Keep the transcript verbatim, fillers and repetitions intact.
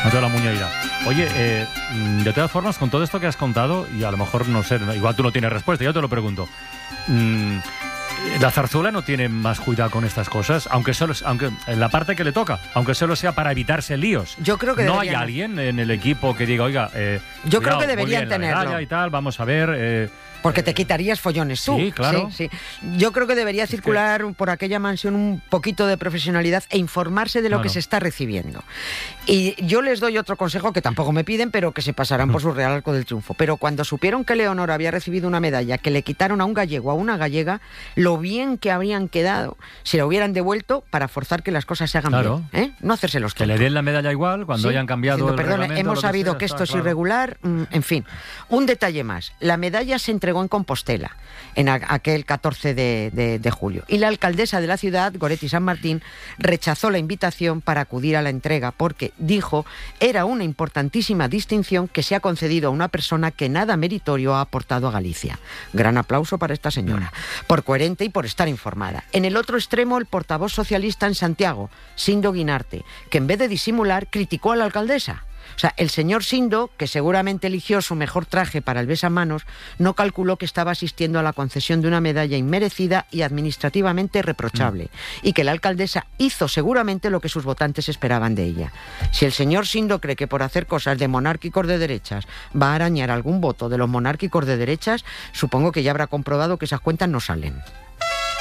Antonio Muñeira. Oye, eh, de todas formas, con todo esto que has contado, y a lo mejor, no sé, igual tú no tienes respuesta, yo te lo pregunto. Mm, ¿La Zarzuela no tiene más cuidado con estas cosas? Aunque solo, aunque en la parte que le toca, aunque solo sea para evitarse líos. Yo creo que ¿No deberían... hay alguien en el equipo que diga, oiga, eh, yo cuidado, creo que deberían muy bien, la tenerlo. medalla y tal, vamos a ver... Eh, Porque te quitarías follones tú. Sí, claro. Sí, sí. Yo creo que debería circular es que... por aquella mansión un poquito de profesionalidad e informarse de lo no, que no. se está recibiendo. Y yo les doy otro consejo que tampoco me piden, pero que se pasarán por su Real Arco del Triunfo. Pero cuando supieron que Leonor había recibido una medalla que le quitaron a un gallego, a una gallega, lo bien que habrían quedado si la hubieran devuelto para forzar que las cosas se hagan claro. bien. ¿eh? No hacerse los que le den la medalla igual cuando sí, hayan cambiado diciendo, el perdone, hemos sabido que, sea, que esto está, es claro. irregular. En fin, un detalle más. La medalla se entregó en Compostela en a, aquel catorce de, de, de julio. Y la alcaldesa de la ciudad, Goretti San Martín, rechazó la invitación para acudir a la entrega porque, dijo, era una importantísima distinción que se ha concedido a una persona que nada meritorio ha aportado a Galicia. Gran aplauso para esta señora, por coherente y por estar informada. En el otro extremo, el portavoz socialista en Santiago, Sindo Guinarte, que en vez de disimular, criticó a la alcaldesa. O sea, el señor Sindo, que seguramente eligió su mejor traje para el besamanos, no calculó que estaba asistiendo a la concesión de una medalla inmerecida y administrativamente reprochable, mm. y que la alcaldesa hizo seguramente lo que sus votantes esperaban de ella. Si el señor Sindo cree que por hacer cosas de monárquicos de derechas va a arañar algún voto de los monárquicos de derechas, supongo que ya habrá comprobado que esas cuentas no salen.